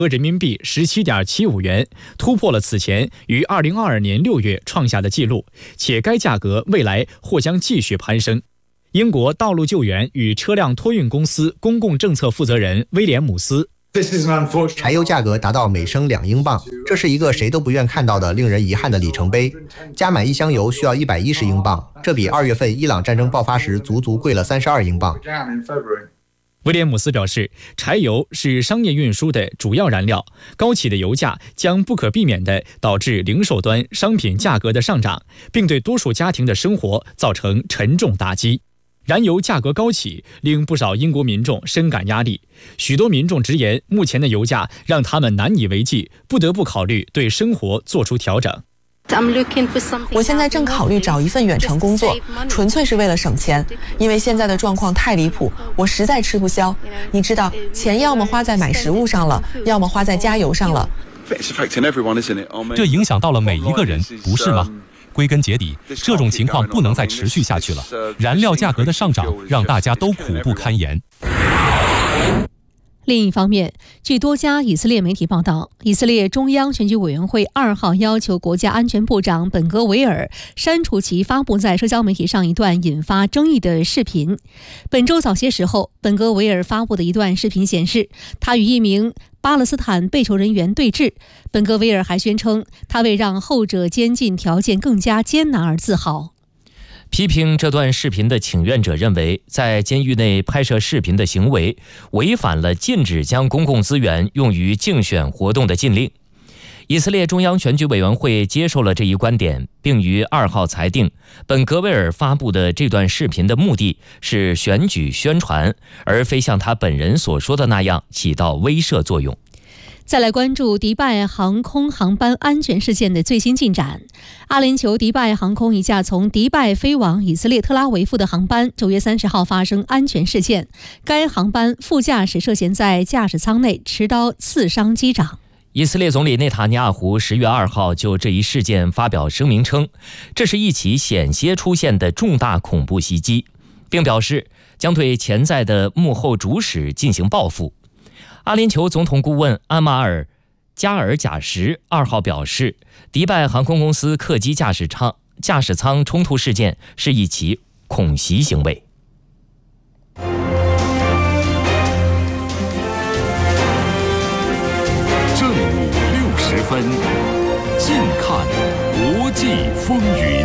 和人民币17.75元，突破了此前于2022年6月创下的纪录，且该价格未来或将继续攀升。英国道路救援与车辆托运公司公共政策负责人威廉姆斯： 柴油价格达到每升2英镑，这是一个谁都不愿看到的令人遗憾的里程碑。加满一箱油需要110英镑，这比2月份伊朗战争爆发时足足贵了32英镑。 威廉姆斯表示，柴油是商业运输的主要燃料，高企的油价将不可避免地导致零售端商品价格的上涨，并对多数家庭的生活造成沉重打击。燃油价格高企，令不少英国民众深感压力。许多民众直言，目前的油价让他们难以为继，不得不考虑对生活做出调整。 我现在正考虑找一份远程工作，纯粹是为了省钱，因为现在的状况太离谱，我实在吃不消。你知道，钱要么花在买食物上了，要么花在加油上了。 这影响到了每一个人，不是吗？归根结底，这种情况不能再持续下去了。燃料价格的上涨让大家都苦不堪言。 另一方面，据多家以色列媒体报道，以色列中央选举委员会2号要求国家安全部长本格维尔删除其发布在社交媒体上一段引发争议的视频。本周早些时候，本格维尔发布的一段视频显示，他与一名巴勒斯坦被囚人员对峙。本格维尔还宣称，他为让后者监禁条件更加艰难而自豪。 批评这段视频的请愿者认为，在监狱内拍摄视频的行为违反了禁止将公共资源用于竞选活动的禁令。以色列中央选举委员会接受了这一观点，并于2号裁定，本格维尔发布的这段视频的目的是选举宣传，而非像他本人所说的那样起到威慑作用。 再来关注迪拜航空航班安全事件的最新进展。阿联酋迪拜航空一架从迪拜飞往以色列特拉维夫的航班9月30号发生安全事件，该航班副驾驶涉嫌在驾驶舱内持刀刺伤机长。 以色列总理内塔尼亚胡10月2号就这一事件发表声明称，这是一起险些出现的重大恐怖袭击，并表示将对潜在的幕后主使进行报复。阿联酋总统顾问安马尔·加尔贾什2号表示，迪拜航空公司客机驾驶舱冲突事件是一起恐袭行为。 正午60分，近看国际风云。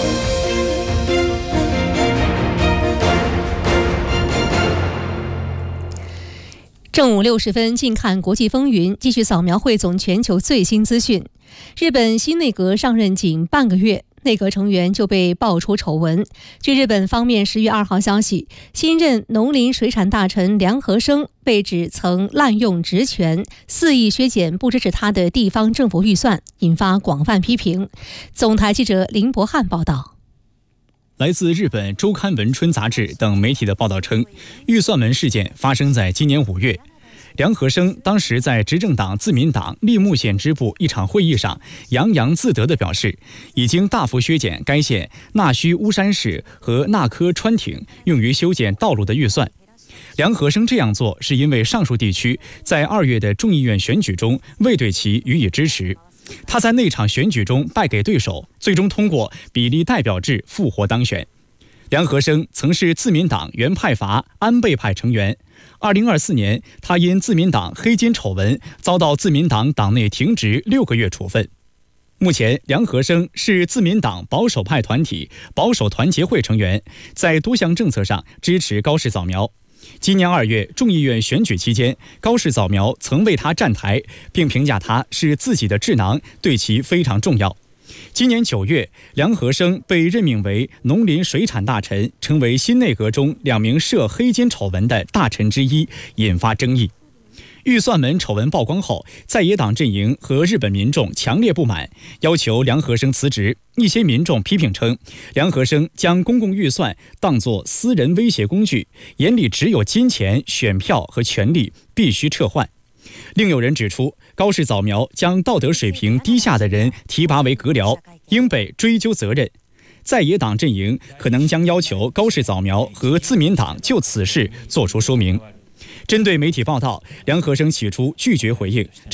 正午60分，近看国际风云，继续扫描汇总全球最新资讯。日本新内阁上任仅半个月，内阁成员就被爆出丑闻。据日本方面10月2号消息，新任农林水产大臣梁和生被指曾滥用职权，肆意削减不支持他的地方政府预算，引发广泛批评。总台记者林博翰报道。 来自日本周刊文春杂志等媒体的报道称，预算门事件发生在今年5月。梁和生当时在执政党自民党立木县支部一场会议上洋洋自得地表示，已经大幅削减该县纳须乌山市和纳科川町用于修建道路的预算。梁和生这样做是因为上述地区在2月的众议院选举中未对其予以支持，他在那场选举中败给对手，最终通过比例代表制复活当选。梁和生曾是自民党原派阀安倍派成员。2024年，他因自民党黑金丑闻遭到自民党党内停职6个月处分。目前，梁和生是自民党保守派团体保守团结会成员，在多项政策上支持高市早苗。今年2月众议院选举期间，高市早苗曾为他站台，并评价他是自己的智囊，对其非常重要。今年9月，梁和生被任命为农林水产大臣，成为新内阁中2名涉黑金丑闻的大臣之一，引发争议。预算门丑闻曝光后，在野党阵营和日本民众强烈不满，要求梁和生辞职。一些民众批评称，梁和生将公共预算当作私人威胁工具，眼里只有金钱、选票和权力，必须撤换。另有人指出，高市早苗将道德水平低下的人提拔为阁僚，应被追究责任。在野党阵营可能将要求高市早苗和自民党就此事作出说明。针对媒体报道，梁和生起初拒绝回应，